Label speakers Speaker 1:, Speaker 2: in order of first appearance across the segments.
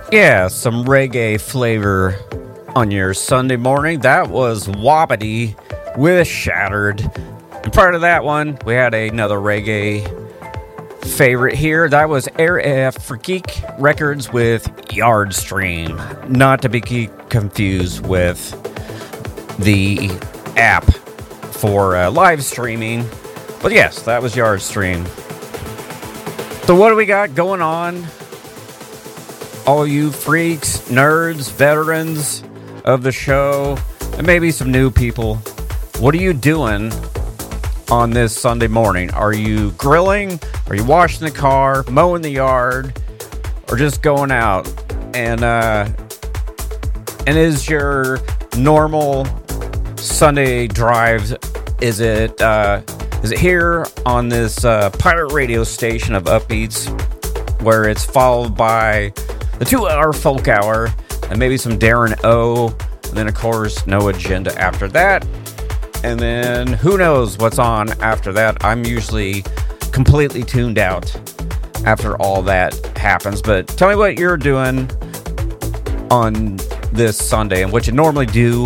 Speaker 1: Yeah, some reggae flavor on your Sunday morning. That was Wapiti with Shattered. And prior to that one, we had another reggae favorite here. That was Air Afrique Records with Yardstream. Not to be confused with the app for live streaming. But yes, that was Yardstream. So what do we got going on? All you freaks, nerds, veterans of the show, and maybe some new people. What are you doing on this Sunday morning? Are you grilling? Are you washing the car, mowing the yard, or just going out? And is your normal Sunday drive, is it here on this pirate radio station of Upbeats, where it's followed by the 2-hour folk hour, and maybe some Darren O, and then of course No Agenda after that, and then who knows what's on after that. I'm usually completely tuned out after all that happens. But tell me what you're doing on this Sunday and what you normally do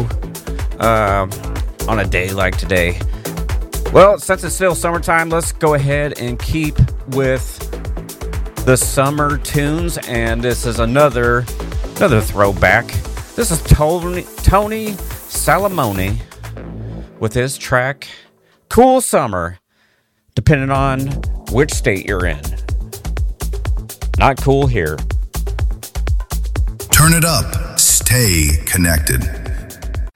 Speaker 1: on a day like today. Well, since it's still summertime, let's go ahead and keep with the summer tunes, and this is another throwback. This is Tony Salamone with his track Cool Summer, depending on which state you're in. Not cool here.
Speaker 2: Turn it up. Stay connected.